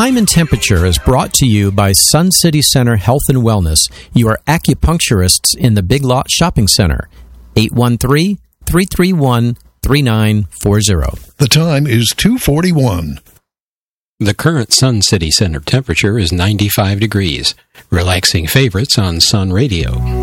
Time and Temperature is brought to you by Sun City Center Health and Wellness, your acupuncturists in the Big Lot Shopping Center. 813-331-3940. The time is 2:41. The current Sun City Center temperature is 95 degrees. Relaxing favorites on Sun Radio.